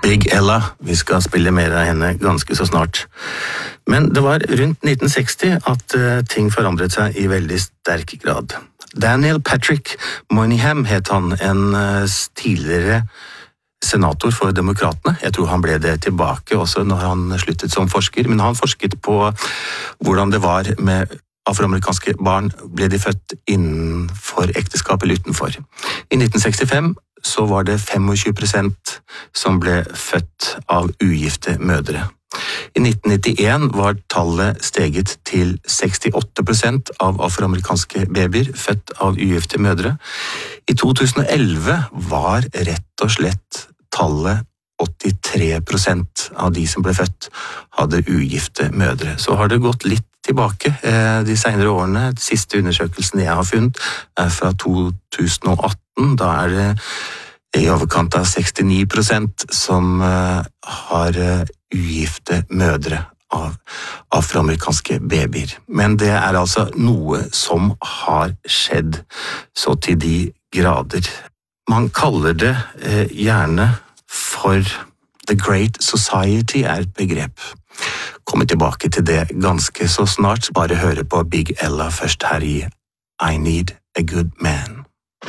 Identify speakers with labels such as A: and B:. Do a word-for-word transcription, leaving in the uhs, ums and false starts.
A: Big Ella, vi skal spille mer av henne ganske så snart. Men det var rundt nitten seksti at uh, ting forandret seg i veldig sterk grad. Daniel Patrick Moynihan het han, en uh, tidligere senator for demokratene. Jeg tror han ble det tilbake også når han sluttet som forsker, men han forsket på hvordan det var med afroamerikanske barn. Ble de født innenfor ekteskap eller utenfor? I nitten sekstifem så var det tjuefem prosent som ble født av ugifte mødre. I nitten nittien var tallet steget til sekstiåtte prosent av afroamerikanske babyer født av ugifte mødre. I to tusen og elleve var rett og slett tallet åttitre prosent av de som ble født hadde ugifte mødre. Så har det gått litt tilbake de senere årene. De siste undersøkelsene jeg har funnet er fra to tusen og atten. Da er det i overkant av sekstini prosent som har ugifte mødre av afroamerikanske babyer. Men det er altså noe som har skjedd så til de grader. Man kaller det gjerne for The Great Society er et begrep. Kommer tilbake til det ganske så snart. Bare høre på Big Ella først her i I Need a Good Man.